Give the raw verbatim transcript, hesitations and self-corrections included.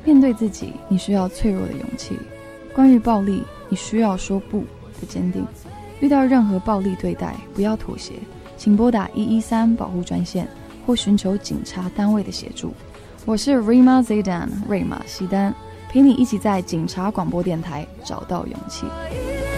面对自己，你需要脆弱的勇气；关于暴力，你需要说不的坚定。遇到任何暴力对待，不要妥协，请拨打一一三保护专线，或寻求警察单位的协助。我是 Rima Zaidan 瑞玛西丹，陪你一起在警察广播电台找到勇气。